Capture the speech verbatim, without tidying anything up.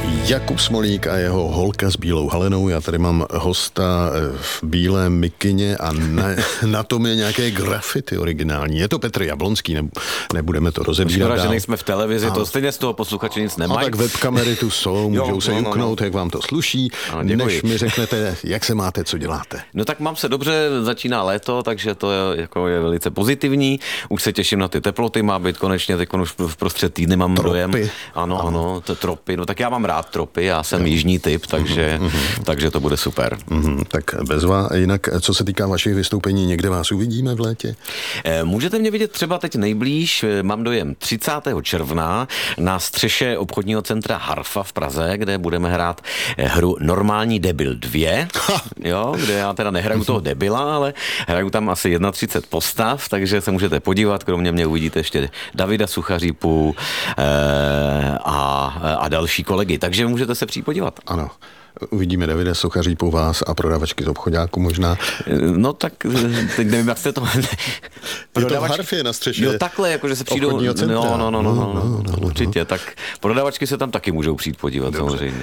Jakub Smolík a jeho holka s bílou halenou. Já tady mám hosta v bílé mikině a na, na tom je nějaké graffiti originální. Je to Petr Jablonský, ne, nebudeme to rozebírat Škoda, dál. že nejsme v televizi, a to stejně z toho posluchači nic nemají. A tak webkamery tu jsou, můžou jo, se no, juknout, no, no. jak vám to sluší, no, než mi řeknete, jak se máte, co děláte. No tak mám se dobře, začíná léto, takže to je, jako je velice pozitivní. Už se těším na ty teploty, má být konečně, teď už v prostřed týdny mám tropy. dojem. Ano, ano, ano, to tropy, no tak já mám rád tropy, já jsem jo. jižní typ, takže, mm-hmm. takže to bude super. Mm-hmm. Tak bezva, jinak co se týká vašich vystoupení, někde vás uvidíme v létě? Můžete mě vidět třeba teď nejblíž, mám dojem třicátého června na střeše obchodního centra Harfa v Praze, kde budeme hrát hru Normální debil dva, jo, kde já teda nehraju toho debila, ale hraju tam asi třicet jedna postav, takže se můžete podívat, kromě mě uvidíte ještě Davida Suchařípu eh, a, a další kolegy, takže můžete se přijít podívat. Ano. Uvidíme Davida Suchařípu, vás a prodavačky z obchodáku možná. No tak, teď nevím, jak jste to... Je to v Harfě na střeše jo, takhle, jakože se přijdou... obchodního centra. No, no, no, no, no, no, no, no, no, no určitě, no. tak prodavačky se tam taky můžou přijít podívat. Dobře. Samozřejmě.